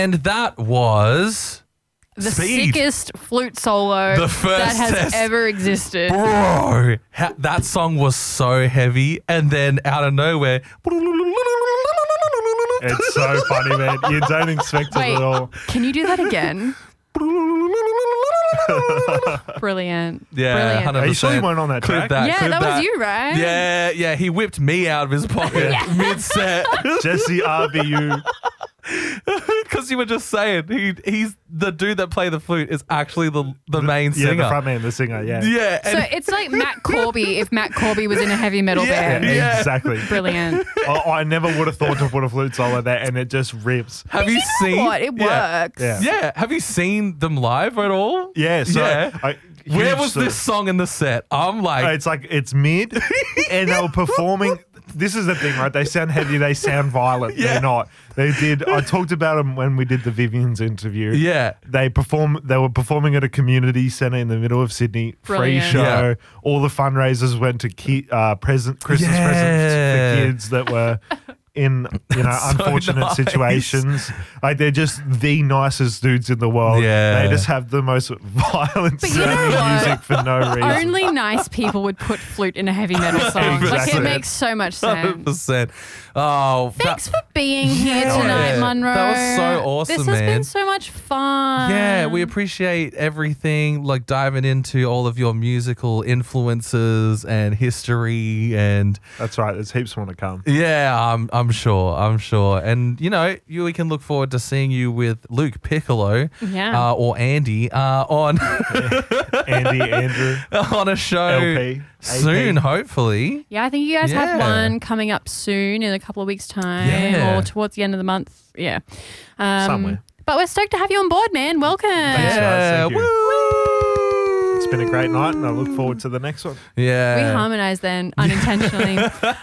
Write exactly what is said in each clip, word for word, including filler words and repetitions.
And that was The Speed. sickest flute solo The first that has test. ever existed. Bro, ha- that song was so heavy, and then out of nowhere, It's so funny, man. You don't expect it Wait, at all. can you do that again? Brilliant. Yeah, Brilliant. one hundred percent. Are you sure you weren't on that Clip track? that, Yeah, clip that was you, right? Yeah, yeah. He whipped me out of his pocket mid-set Jesse R B U. because you were just saying he he's the dude that played the flute is actually the the main Yeah, singer. the front man, the singer, yeah. Yeah, So and it's like Matt Corby if Matt Corby was in a heavy metal Yeah, band. yeah. Exactly. Brilliant. I, I never would have thought to put a flute solo there, and it just rips. have you, You know seen what? It Yeah. works. Yeah. Yeah, have you seen them live at all? Yeah, so Yeah. I, Where huge was sort this of- song in the set? I'm like, It's like it's mid, and they were performing. This is the thing, right? They sound heavy, they sound violent. Yeah. They're not. They did. I talked about them when we did the Vivian's interview. yeah, They perform. They were performing at a community centre in the middle of Sydney. Brilliant. Free show. Yeah. All the fundraisers went to ki- uh, present Christmas Yeah. presents for kids that were in you know So unfortunate nice. situations. Like they're just the nicest dudes in the world. Yeah. They just have the most violent But you know sounding what? music for no reason. Only nice people would put flute in a heavy metal song. Like Exactly. it makes so much one hundred sense. percent. Oh, Thanks that, for being here Yeah. tonight, Munro. That was so awesome, This has man. been so much fun. yeah, we appreciate everything, like diving into all of your musical influences and history, and That's right. There's heaps more to come. yeah, I'm I'm sure, I'm sure, and you know, you, we can look forward to seeing you with Luke Piccolo, Yeah. uh, or Andy, uh, on Andy, Andrew, on a show L P, soon, A P. hopefully. Yeah, I think you guys have Yeah. one coming up soon in a couple of weeks' time Yeah. or towards the end of the month. Yeah. Um, Somewhere. But we're stoked to have you on board, man. Welcome. Thanks, guys. Yeah, Thank you. woo! It's been a great night, and I look forward to the next one. Yeah, We harmonise then unintentionally.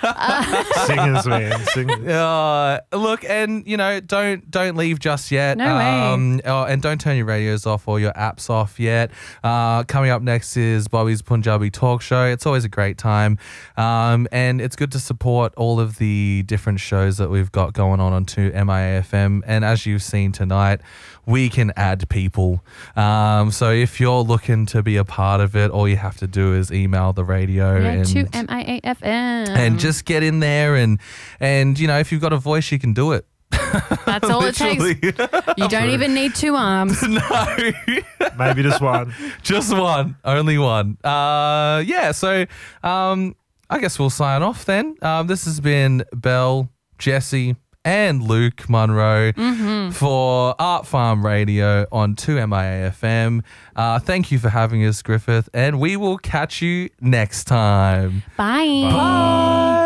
Singers, man, singers. Uh, look, and you know, don't don't leave just yet. No way. um, oh, and don't turn your radios off or your apps off yet. Uh, coming up next is Bobby's Punjabi Talk Show. It's always a great time, um, and it's good to support all of the different shows that we've got going on on two M I A F M. And as you've seen tonight, we can add people. Um, so if you're looking to be a part of it, all you have to do is email the radio yeah, and to M I A F M. and just get in there and and you know, if you've got a voice, you can do it. That's all it takes. Literally. You don't even need two arms. No, Maybe just one. just one, only one. Uh, yeah. So, um, I guess we'll sign off then. Um, this has been Belle, Jesse, and Luke Munro Mm-hmm. for Art Farm Radio on two M I A F M. Uh, thank you for having us, Griffith, and we will catch you next time. Bye. Bye.